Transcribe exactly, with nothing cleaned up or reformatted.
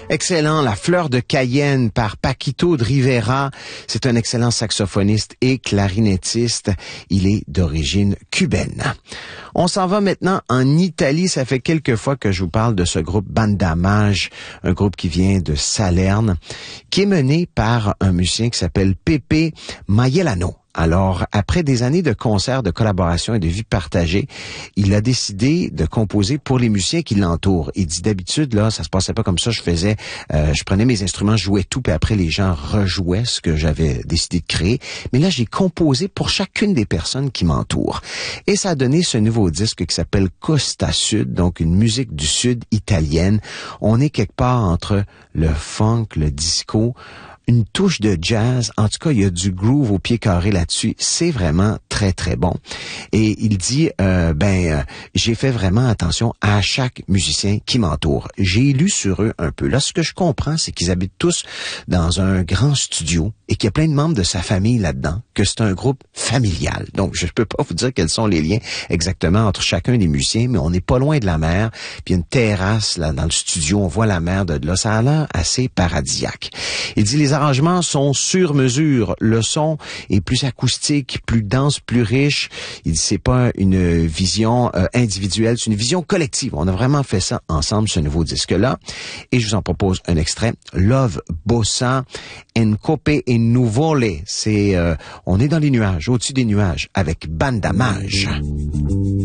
Excellent, La fleur de Cayenne par Paquito de Rivera. C'est un excellent saxophoniste et clarinettiste. Il est d'origine cubaine. On s'en va maintenant en Italie. Ça fait quelques fois que je vous parle de ce groupe Banda Mage, un groupe qui vient de Salerne, qui est mené par un musicien qui s'appelle Pepe Maiellano. Alors, après des années de concerts, de collaboration et de vie partagée, il a décidé de composer pour les musiciens qui l'entourent. Il dit d'habitude, là, ça se passait pas comme ça. Je faisais, euh, je prenais mes instruments, je jouais tout, puis après les gens rejouaient ce que j'avais décidé de créer. Mais là, j'ai composé pour chacune des personnes qui m'entourent. Et ça a donné ce nouveau disque qui s'appelle Costa Sud, donc une musique du sud italienne. On est quelque part entre le funk, le disco, une touche de jazz. En tout cas, il y a du groove au pied carré là-dessus. C'est vraiment très, très bon. Et il dit, euh, ben, euh, j'ai fait vraiment attention à chaque musicien qui m'entoure. J'ai lu sur eux un peu. Là, ce que je comprends, c'est qu'ils habitent tous dans un grand studio et qu'il y a plein de membres de sa famille là-dedans, que c'est un groupe familial. Donc, je ne peux pas vous dire quels sont les liens exactement entre chacun des musiciens, mais on n'est pas loin de la mer. Puis il y a une terrasse là dans le studio, on voit la mer de là. Ça a l'air assez paradisiaque. Il dit, les arrangements sont sur mesure. Le son est plus acoustique, plus dense, plus riche. Il dit, c'est pas une vision euh, individuelle, c'est une vision collective. On a vraiment fait ça ensemble, ce nouveau disque-là. Et je vous en propose un extrait. Love Bossa en Cope e Nuvole. C'est, euh, on est dans les nuages, au-dessus des nuages, avec Banda Mage.